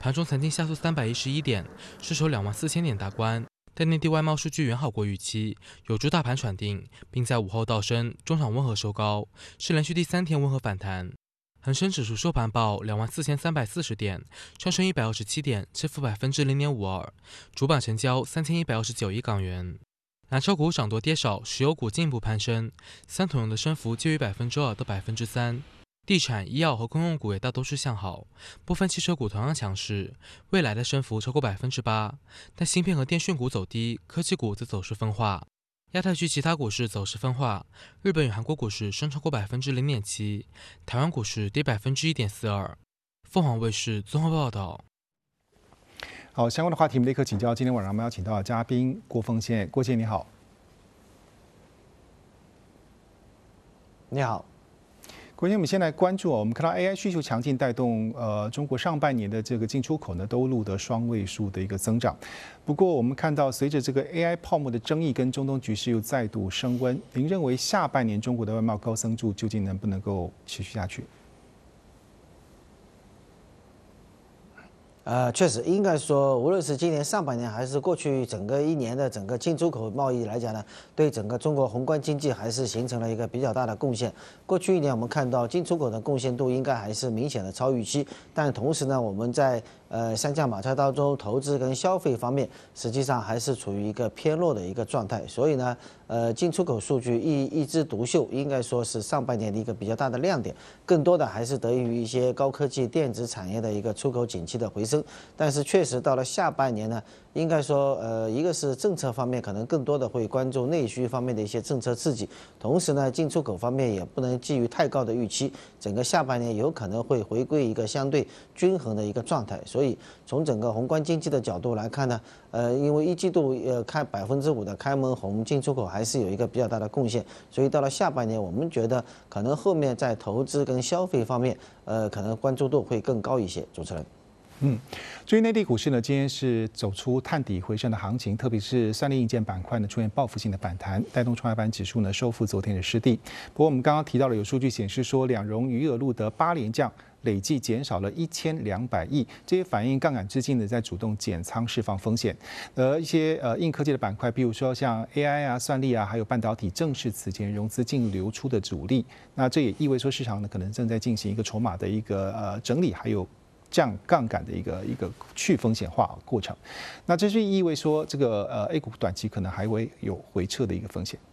盘中曾经下挫311点，失守24000点大关。但内地外贸数据远好过预期，有助大盘喘定，并在午后倒升，中场温和收高，是连续第3天温和反弹。恒生指数收盘报24340点，上升127点，跌幅0.52%，主板成交3129亿港元。蓝筹股涨多跌少，石油股进一步攀升，三桶油的升幅介于2%到3%。地产、医药和公用股也大多是向好，部分汽车股同样强势，未来的升幅超过8%，但芯片和电讯股走低，科技股则走势分化。亚太区其他股市走势分化，日本与韩国股市升超过0.7%，台湾股市跌1.42%。凤凰卫视综合报道。 好，相关的话题我们立刻请教今天晚上我们邀请到的嘉宾郭凤宪，郭先你好。 你好。 首先，我们先来关注我们看到 AI 需求强劲，带动中国上半年的这个进出口呢都录得双位数的一个增长。不过，我们看到随着这个 AI 泡沫的争议跟中东局势又再度升温，您认为下半年中国的外贸高增速究竟能不能够持续下去？ 确实应该说，无论是今年上半年还是过去整个一年的整个进出口贸易来讲呢，对整个中国宏观经济还是形成了一个比较大的贡献。过去一年我们看到进出口的贡献度应该还是明显的超预期，但同时呢，我们在三驾马车当中投资跟消费方面，实际上还是处于一个偏弱的一个状态。所以呢，进出口数据一枝独秀，应该说是上半年的一个比较大的亮点，更多的还是得益于一些高科技电子产业的一个出口景气的回升。但是确实到了下半年呢，应该说一个是政策方面可能更多的会关注内需方面的一些政策刺激，同时呢进出口方面也不能寄予太高的预期，整个下半年有可能会回归一个相对均衡的一个状态。所以从整个宏观经济的角度来看呢，因为一季度开5%的开门红，进出口还是有一个比较大的贡献，所以到了下半年我们觉得可能后面在投资跟消费方面可能关注度会更高一些。主持人。 至于内地股市呢，今天是走出探底回升的行情，特别是3类硬件板块呢出现报复性的反弹，带动创业板指数呢收复昨天的失地。不过我们刚刚提到了有数据显示说，两融余额录得8连降，累计减少了1200亿，这些反映杠杆资金呢在主动减仓释放风险。一些硬科技的板块，比如说像 AI 啊、算力啊，还有半导体，正是此前融资净流出的主力。那这也意味说市场呢可能正在进行一个筹码的一个整理，还有降杠杆的一个去风险化过程，那这就意味说，这个A 股短期可能还会有回撤的一个风险。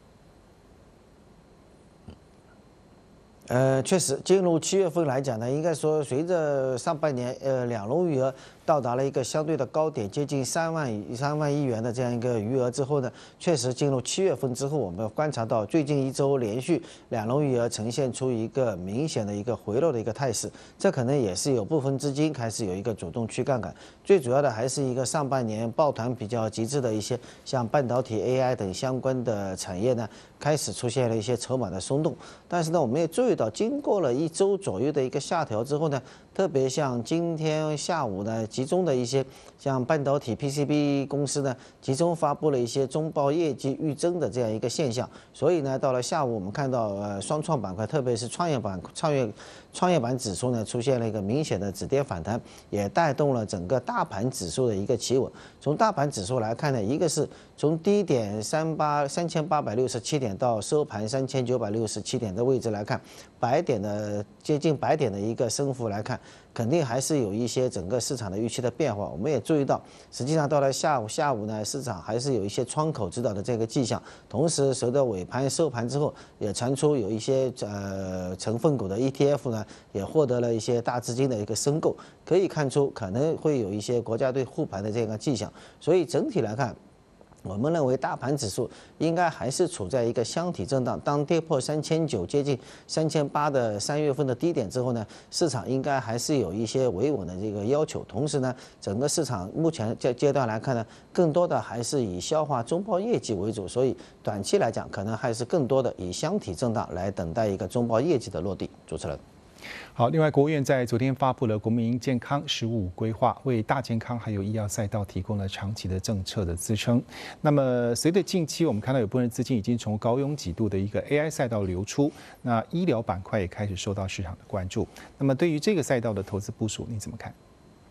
确实，进入7月份来讲呢，应该说随着上半年两融余额到达了一个相对的高点，接近3万亿元的这样一个余额之后呢，确实进入7月份之后，我们观察到最近1周连续两融余额呈现出一个明显的一个回落的一个态势，这可能也是有部分资金开始有一个主动去杠杆，最主要的还是一个上半年抱团比较极致的一些像半导体、AI 等相关的产业呢，开始出现了一些筹码的松动，但是呢，我们也注意到，经过了1周左右的一个下调之后呢，特别像今天下午呢，集中的一些像半导体 PCB 公司呢，集中发布了一些中报业绩预增的这样一个现象，所以呢，到了下午我们看到双创板块，特别是创业板指数呢，出现了一个明显的止跌反弹，也带动了整个大盘指数的一个企稳。从大盘指数来看呢，一个是从低点3867点到收盘3967点的位置来看，100点的接近100点的一个升幅来看，肯定还是有一些整个市场的预期的变化。我们也注意到，实际上到了下午呢，市场还是有一些窗口指导的这个迹象。同时，随着尾盘收盘之后，也传出有一些成分股的 ETF 呢，也获得了一些大资金的一个申购，可以看出可能会有一些国家队护盘的这个迹象。所以整体来看，我们认为大盘指数应该还是处在一个箱体震荡，当跌破3900接近3800的3月份的低点之后呢，市场应该还是有一些维稳的这个要求。同时呢，整个市场目前阶段来看呢，更多的还是以消化中报业绩为主，所以短期来讲，可能还是更多的以箱体震荡来等待一个中报业绩的落地。主持人。 好，另外，国务院在昨天发布了国民健康15规划，为大健康还有医药赛道提供了长期的政策的支撑。那么，随着近期我们看到有部分资金已经从高拥挤度的一个 AI 赛道流出，那医疗板块也开始受到市场的关注。那么，对于这个赛道的投资部署，你怎么看？